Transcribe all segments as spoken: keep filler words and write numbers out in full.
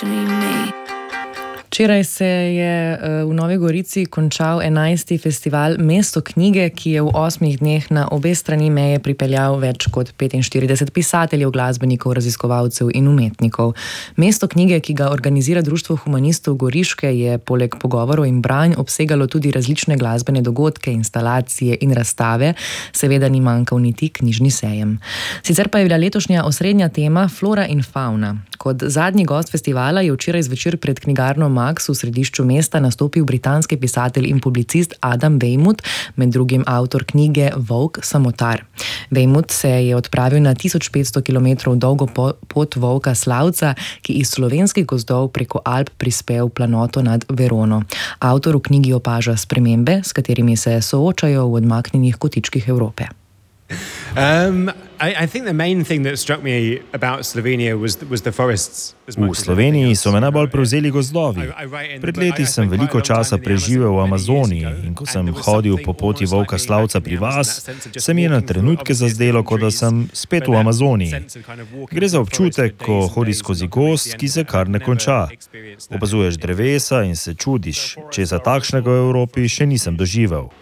actually me. Včeraj se je v Novi Gorici končal enajsti festival Mesto knjige, ki je v osmih dneh na obe strani meje pripeljal več kot petinštirideset pisateljev, glasbenikov, raziskovalcev in umetnikov. Mesto knjige, ki ga organizira Društvo humanistov Goriške, je poleg pogovorov in branj obsegalo tudi različne glasbene dogodke, instalacije in razstave, seveda ni manjkal niti knjižni sejem. Sicer pa je bila letošnja osrednja tema flora in fauna. Kot zadnji gost festivala je včeraj zvečer pred knjigarno Max v središču mesta nastopil britanski pisatelj in publicist Adam Weymouth, med drugim avtor knjige Volk samotar. Weymouth se je odpravil na tisoč petsto kilometrov dolgo pot volka Slavca, ki iz slovenskih gozdov preko Alp prispel v planoto nad Verono. Avtor v knjigi opaža spremembe, s katerimi se soočajo v odmaknjenih kotičkih Evrope. Um, I, I think the main thing that struck me about Slovenia was the, was the forests. V Sloveniji so me najbolj prevzeli gozdovi. Pred leti sem veliko časa preživel v Amazoniji in ko sem hodil po poti volka Slavca pri vas, se mi je na trenutke zazdelo, kot da sem spet v Amazoniji. Gre za občutek, ko hodiš skozi gozd, ki se kar ne konča. Opazuješ drevesa in se čudiš, česa takšnega v Evropi še nisem doživel.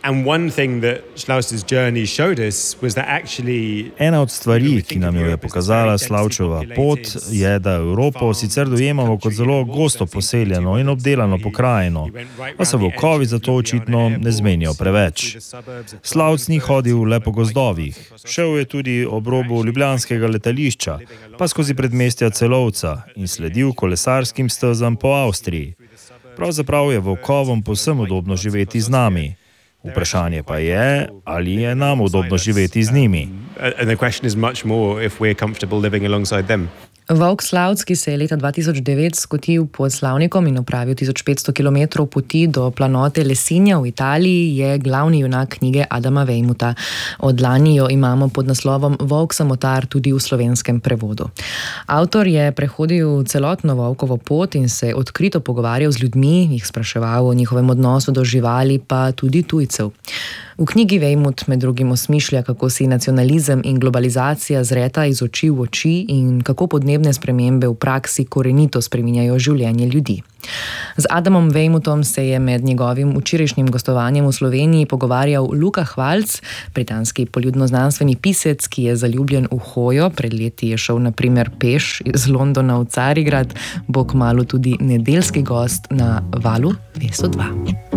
Ena od stvari, ki nam jo je pokazala Slavčeva pot, je, da Evropo sicer dojemamo kot zelo gosto poseljeno in obdelano pokrajino, pa se volkovi zato očitno ne zmenijo preveč. Slavc ni hodil le po gozdovih, šel je tudi ob robu ljubljanskega letališča, pa skozi predmestja Celovca in sledil kolesarskim stezam po Avstriji. Pravzaprav je volkovom povsem udobno živeti z nami. Vprašanje pa je, ali je nam udobno živeti z njimi. Volk Slavc, ki se je leta dva tisoč devet skotil pod Slavnikom in opravil tisoč petsto kilometrov poti do planote Lesinja v Italiji, je glavni junak knjige Adama Weymoutha. Od lani jo imamo pod naslovom Volk samotar tudi v slovenskem prevodu. Avtor je prehodil celotno volkovo pot in se odkrito pogovarjal z ljudmi, jih spraševal o njihovem odnosu do živali, pa tudi tujcev. V knjigi Weymouth med drugim osmišlja, kako si nacionalizem in globalizacija zreta iz oči v oči in kako podnebne spremembe v praksi korenito spreminjajo življenje ljudi. Z Adamom Weymouthom se je med njegovim včerajšnjim gostovanjem v Sloveniji pogovarjal Luka Hvalc, britanski poljudnoznanstveni pisec, ki je zaljubljen v hojo, pred leti je šel na primer peš iz Londona v Carigrad, bo kmalu tudi nedeljski gost na Valu dvesto dva.